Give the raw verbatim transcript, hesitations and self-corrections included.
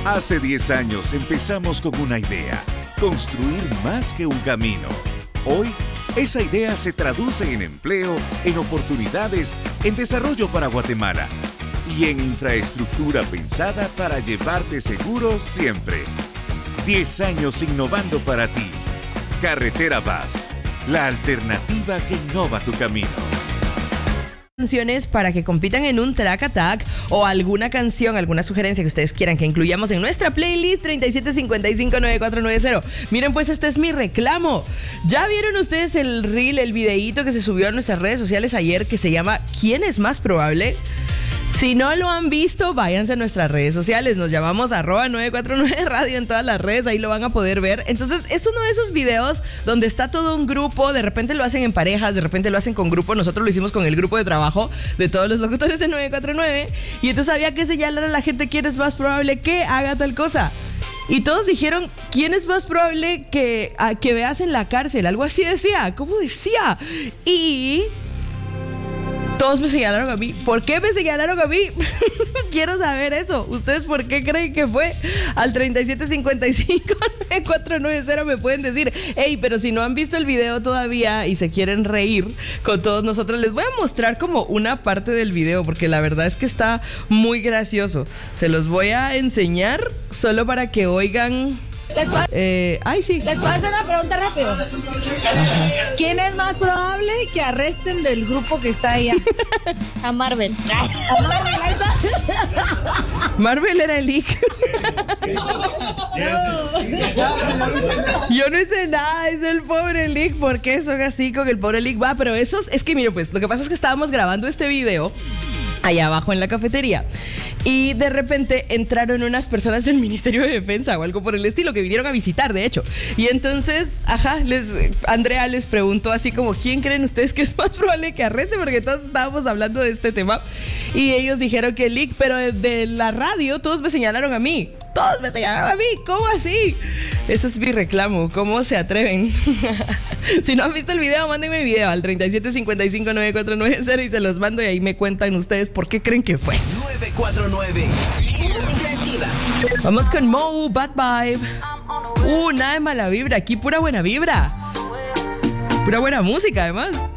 Hace diez años empezamos con una idea, construir más que un camino. Hoy, esa idea se traduce en empleo, en oportunidades, en desarrollo para Guatemala y en infraestructura pensada para llevarte seguro siempre. diez años innovando para ti. Carretera Vaz, la alternativa que innova tu camino. Canciones para que compitan en un track attack o alguna canción, alguna sugerencia que ustedes quieran que incluyamos en nuestra playlist treinta y siete cincuenta y cinco noventa y cuatro noventa. Miren, pues este es mi reclamo. ¿Ya vieron ustedes el reel, el videíto que se subió a nuestras redes sociales ayer que se llama ¿Quién es más probable? Si no lo han visto, váyanse a nuestras redes sociales. Nos llamamos arroba nueve cuatro nueve radio en todas las redes. Ahí lo van a poder ver. Entonces, es uno de esos videos donde está todo un grupo. De repente lo hacen en parejas, de repente lo hacen con grupo. Nosotros lo hicimos con el grupo de trabajo de todos los locutores de nueve cuatro nueve. Y entonces había que señalar a la gente quién es más probable que haga tal cosa. Y todos dijeron, ¿quién es más probable que, a, que veas en la cárcel? Algo así decía. ¿Cómo decía? Y... todos me señalaron a mí. ¿Por qué me señalaron a mí? Quiero saber eso. ¿Ustedes por qué creen que fue? Al treinta y siete cincuenta y cinco noventa y cuatro noventa me pueden decir, hey, pero si no han visto el video todavía y se quieren reír con todos nosotros, les voy a mostrar como una parte del video, porque la verdad es que está muy gracioso. Se los voy a enseñar solo para que oigan... Les puedo, eh, ay, sí. les puedo hacer una pregunta rápido. Ajá. ¿Quién es más probable que arresten del grupo que está allá? A Marvel. A Marvel, ahí está. Marvel era el leak. Yo no hice nada, es el pobre leak. ¿Por qué son así con el pobre leak? Va, pero esos, es que mire, pues, lo que pasa es que estábamos grabando este video allá abajo en la cafetería y de repente entraron unas personas del Ministerio de Defensa o algo por el estilo que vinieron a visitar, de hecho, y entonces, ajá, les, Andrea les preguntó así como, ¿quién creen ustedes que es más probable que arreste? Porque todos estábamos hablando de este tema y ellos dijeron que el leak, pero de, de la radio todos me señalaron a mí. Todos me señalaron a mí, ¿cómo así? Ese es mi reclamo, ¿cómo se atreven? Si no han visto el video, mándenme el video al treinta y siete cincuenta y cinco noventa y cuatro noventa y se los mando y ahí me cuentan ustedes por qué creen que fue. nueve cuatro nueve Interactiva. Vamos con Mo, Bad Vibe. Uh, nada de mala vibra, aquí pura buena vibra. Pura buena música además.